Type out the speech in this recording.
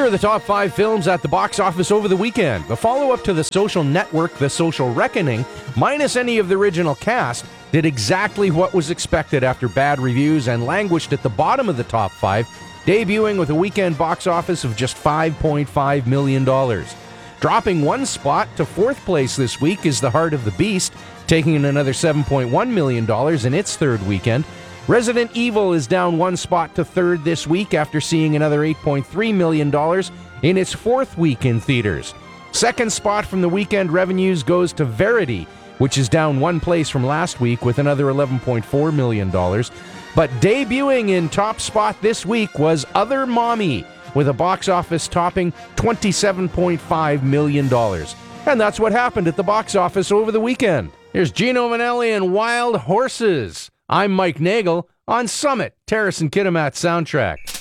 are the top 5 films at the box office over the weekend. The follow-up to The Social Network, The Social Reckoning, minus any of the original cast, did exactly what was expected after bad reviews and languished at the bottom of the top 5, debuting with a weekend box office of just $5.5 million. Dropping one spot to 4th place this week is The Heart of the Beast, taking in another $7.1 million in its 3rd weekend. Resident Evil is down one spot to 3rd this week after seeing another $8.3 million in its 4th week in theaters. 2nd spot from the weekend revenues goes to Verity, which is down one place from last week with another $11.4 million. But debuting in top spot this week was Other Mommy, with a box office topping $27.5 million. And that's what happened at the box office over the weekend. Here's Gino Vanelli and Wild Horses. I'm Mike Nagel on Summit, Terrace and Kitimat Soundtrack.